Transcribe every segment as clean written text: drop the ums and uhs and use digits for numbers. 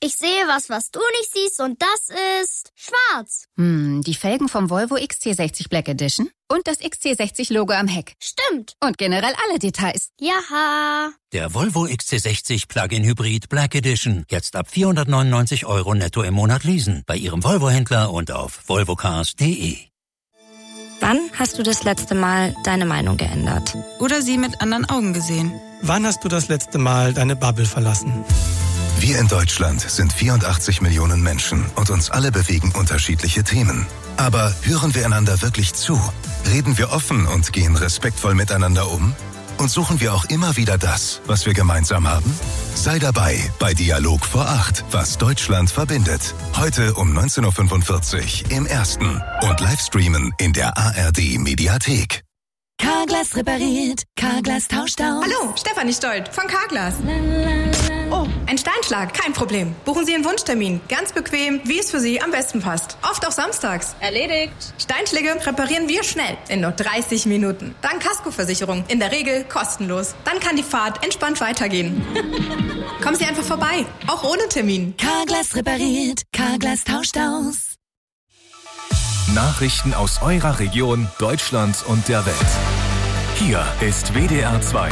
Ich sehe was du nicht siehst und das ist schwarz. Die Felgen vom Volvo XC60 Black Edition und das XC60-Logo am Heck. Stimmt. Und generell alle Details. Jaha. Der Volvo XC60 Plug-in Hybrid Black Edition. Jetzt ab 499 € netto im Monat leasen. Bei Ihrem Volvo-Händler und auf volvocars.de. Wann hast du das letzte Mal deine Meinung geändert? Oder sie mit anderen Augen gesehen? Wann hast du das letzte Mal deine Bubble verlassen? Wir in Deutschland sind 84 Millionen Menschen und uns alle bewegen unterschiedliche Themen. Aber hören wir einander wirklich zu? Reden wir offen und gehen respektvoll miteinander um? Und suchen wir auch immer wieder das, was wir gemeinsam haben? Sei dabei bei Dialog vor 8, was Deutschland verbindet. Heute um 19:45 Uhr im Ersten und Livestreamen in der ARD-Mediathek. Carglass repariert, Carglass tauscht aus. Hallo, Stefanie Stolt von Carglass. Oh, ein Steinschlag, kein Problem. Buchen Sie einen Wunschtermin, ganz bequem, wie es für Sie am besten passt. Oft auch samstags. Erledigt. Steinschläge reparieren wir schnell, in nur 30 Minuten. Dank Kaskoversicherung, in der Regel kostenlos. Dann kann die Fahrt entspannt weitergehen. Kommen Sie einfach vorbei, auch ohne Termin. Carglass repariert, Carglass tauscht aus. Nachrichten aus eurer Region, Deutschland und der Welt. Hier ist WDR 2.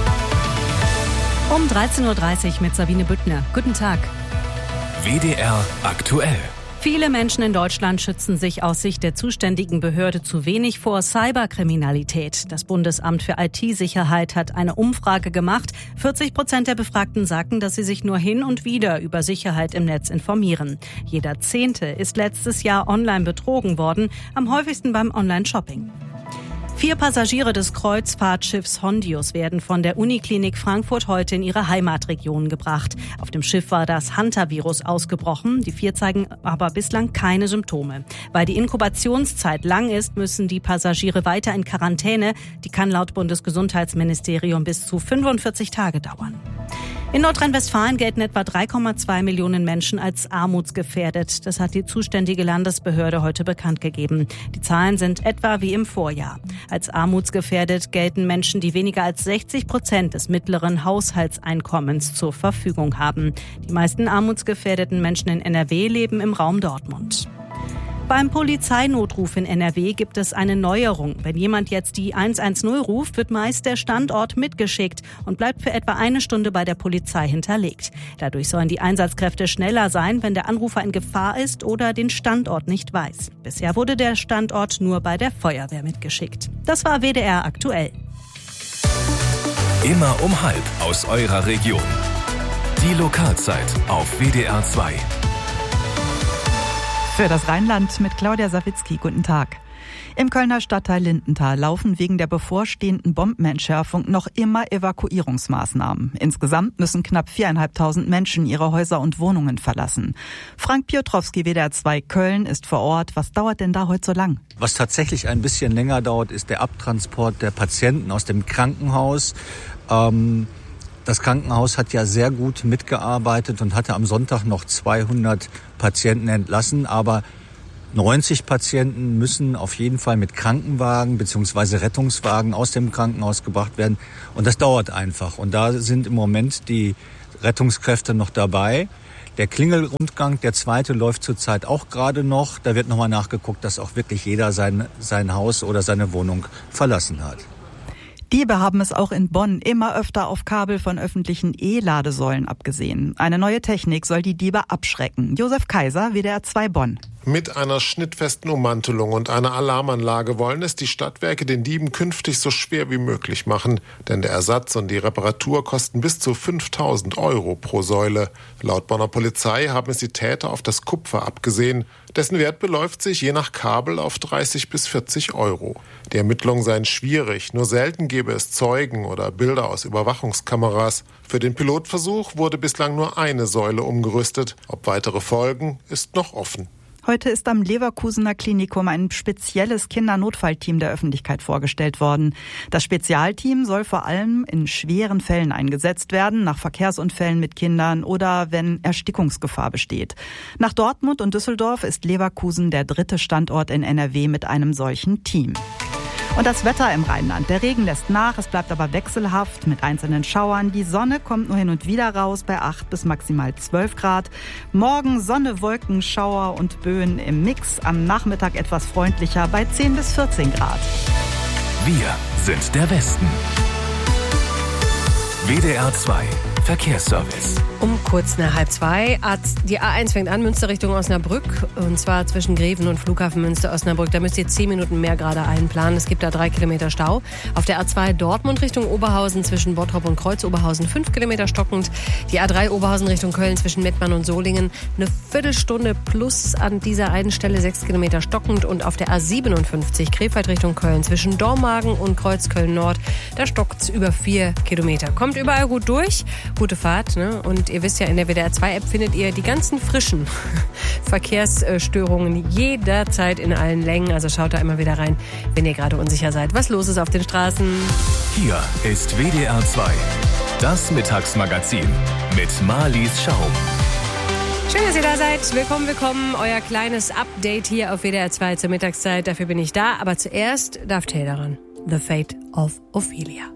Um 13:30 Uhr mit Sabine Büttner. Guten Tag. WDR aktuell. Viele Menschen in Deutschland schützen sich aus Sicht der zuständigen Behörde zu wenig vor Cyberkriminalität. Das Bundesamt für IT-Sicherheit hat eine Umfrage gemacht. 40% der Befragten sagten, dass sie sich nur hin und wieder über Sicherheit im Netz informieren. Jeder 10. ist letztes Jahr online betrogen worden, am häufigsten beim Online-Shopping. 4 Passagiere des Kreuzfahrtschiffs Hondius werden von der Uniklinik Frankfurt heute in ihre Heimatregion gebracht. Auf dem Schiff war das Hantavirus ausgebrochen. Die 4 zeigen aber bislang keine Symptome. Weil die Inkubationszeit lang ist, müssen die Passagiere weiter in Quarantäne. Die kann laut Bundesgesundheitsministerium bis zu 45 Tage dauern. In Nordrhein-Westfalen gelten etwa 3,2 Millionen Menschen als armutsgefährdet. Das hat die zuständige Landesbehörde heute bekannt gegeben. Die Zahlen sind etwa wie im Vorjahr. Als armutsgefährdet gelten Menschen, die weniger als 60% des mittleren Haushaltseinkommens zur Verfügung haben. Die meisten armutsgefährdeten Menschen in NRW leben im Raum Dortmund. Beim Polizeinotruf in NRW gibt es eine Neuerung. Wenn jemand jetzt die 110 ruft, wird meist der Standort mitgeschickt und bleibt für etwa eine Stunde bei der Polizei hinterlegt. Dadurch sollen die Einsatzkräfte schneller sein, wenn der Anrufer in Gefahr ist oder den Standort nicht weiß. Bisher wurde der Standort nur bei der Feuerwehr mitgeschickt. Das war WDR aktuell. Immer um 12:30 aus eurer Region. Die Lokalzeit auf WDR 2. Für das Rheinland mit Claudia Sawicki. Guten Tag. Im Kölner Stadtteil Lindenthal laufen wegen der bevorstehenden Bombenentschärfung noch immer Evakuierungsmaßnahmen. Insgesamt müssen knapp 4.500 Menschen ihre Häuser und Wohnungen verlassen. Frank Piotrowski, WDR 2 Köln, ist vor Ort. Was dauert denn da heute so lang? Was tatsächlich ein bisschen länger dauert, ist der Abtransport der Patienten aus dem Krankenhaus. Das Krankenhaus hat ja sehr gut mitgearbeitet und hatte am Sonntag noch 200 Patienten entlassen. Aber 90 Patienten müssen auf jeden Fall mit Krankenwagen bzw. Rettungswagen aus dem Krankenhaus gebracht werden. Und das dauert einfach. Und da sind im Moment die Rettungskräfte noch dabei. Der Klingelrundgang, der zweite, läuft zurzeit auch gerade noch. Da wird nochmal nachgeguckt, dass auch wirklich jeder sein Haus oder seine Wohnung verlassen hat. Diebe haben es auch in Bonn immer öfter auf Kabel von öffentlichen E-Ladesäulen abgesehen. Eine neue Technik soll die Diebe abschrecken. Josef Kaiser, WDR 2 Bonn. Mit einer schnittfesten Ummantelung und einer Alarmanlage wollen es die Stadtwerke den Dieben künftig so schwer wie möglich machen. Denn der Ersatz und die Reparatur kosten bis zu 5.000 € pro Säule. Laut Bonner Polizei haben es die Täter auf das Kupfer abgesehen. Dessen Wert beläuft sich je nach Kabel auf 30 bis 40 €. Die Ermittlungen seien schwierig. Nur selten gäbe es Zeugen oder Bilder aus Überwachungskameras. Für den Pilotversuch wurde bislang nur eine Säule umgerüstet. Ob weitere folgen, ist noch offen. Heute ist am Leverkusener Klinikum ein spezielles Kindernotfallteam der Öffentlichkeit vorgestellt worden. Das Spezialteam soll vor allem in schweren Fällen eingesetzt werden, nach Verkehrsunfällen mit Kindern oder wenn Erstickungsgefahr besteht. Nach Dortmund und Düsseldorf ist Leverkusen der 3. Standort in NRW mit einem solchen Team. Und das Wetter im Rheinland. Der Regen lässt nach, es bleibt aber wechselhaft mit einzelnen Schauern. Die Sonne kommt nur hin und wieder raus bei 8 bis maximal 12 Grad. Morgen Sonne, Wolken, Schauer und Böen im Mix. Am Nachmittag etwas freundlicher bei 10 bis 14 Grad. Wir sind der Westen. WDR 2 Verkehrsservice. Um kurz nach 1:30. Die A1 fängt an, Münster Richtung Osnabrück. Und zwar zwischen Greven und Flughafen Münster-Osnabrück. Da müsst ihr 10 Minuten mehr gerade einplanen. Es gibt da 3 Kilometer Stau. Auf der A2 Dortmund Richtung Oberhausen zwischen Bottrop und Kreuz-Oberhausen 5 Kilometer stockend. Die A3 Oberhausen Richtung Köln zwischen Mettmann und Solingen eine Viertelstunde plus an dieser einen Stelle 6 Kilometer stockend. Und auf der A57 Krefeld Richtung Köln zwischen Dormagen und Kreuzköln-Nord, da stockt's über 4 Kilometer. Kommt überall gut durch. Gute Fahrt, ne? Und ihr wisst ja, in der WDR 2 App findet ihr die ganzen frischen Verkehrsstörungen jederzeit in allen Längen. Also schaut da immer wieder rein, wenn ihr gerade unsicher seid, was los ist auf den Straßen. Hier ist WDR 2, das Mittagsmagazin mit Marlies Schaum. Schön, dass ihr da seid. Willkommen. Euer kleines Update hier auf WDR 2 zur Mittagszeit. Dafür bin ich da. Aber zuerst darf Taylor ran. The Fate of Ophelia.